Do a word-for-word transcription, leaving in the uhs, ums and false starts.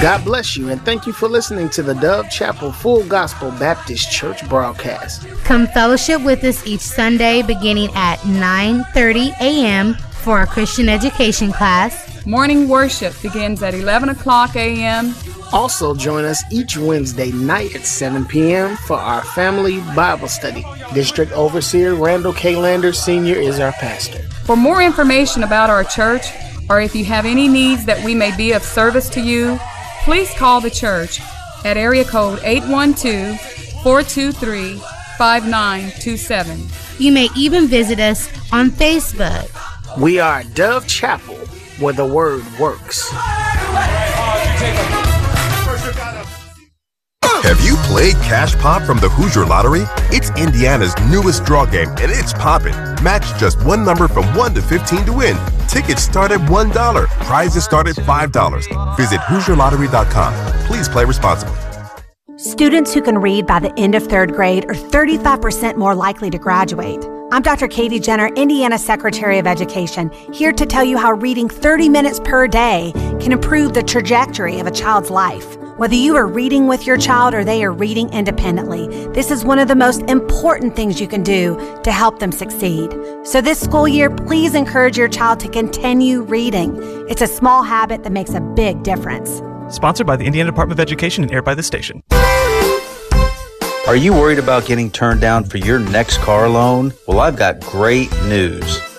God bless you, and thank you for listening to the Dove Chapel Full Gospel Baptist Church broadcast. Come fellowship with us each Sunday beginning at nine thirty a.m. for our Christian education class. Morning worship begins at eleven o'clock a.m. Also join us each Wednesday night at seven p.m. for our family Bible study. District Overseer Randall K. Lander Senior is our pastor. For more information about our church, or if you have any needs that we may be of service to you, please call the church at area code eight one two, four two three, five nine two seven. You may even visit us on Facebook. We are Dove Chapel, where the word works. Have you played Cash Pop from the Hoosier Lottery? It's Indiana's newest draw game, and it's poppin'. Match just one number from one to fifteen to win. Tickets start at one dollar. Prizes start at five dollars. Visit Hoosier Lottery dot com. Please play responsibly. Students who can read by the end of third grade are thirty-five percent more likely to graduate. I'm Doctor Katie Jenner, Indiana Secretary of Education, here to tell you how reading thirty minutes per day can improve the trajectory of a child's life. Whether you are reading with your child or they are reading independently, this is one of the most important things you can do to help them succeed. So this school year, please encourage your child to continue reading. It's a small habit that makes a big difference. Sponsored by the Indiana Department of Education and aired by this station. Are you worried about getting turned down for your next car loan? Well, I've got great news.